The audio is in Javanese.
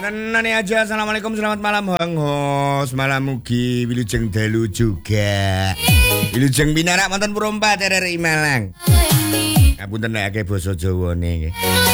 Nani aja, assalamualaikum, selamat malam Hang Hos. Malam mugi wilujeng dalu juga. Wilujeng pinarak wonten Purompat RRI Malang. Ngapunten nek akeh basa Jawane nggih.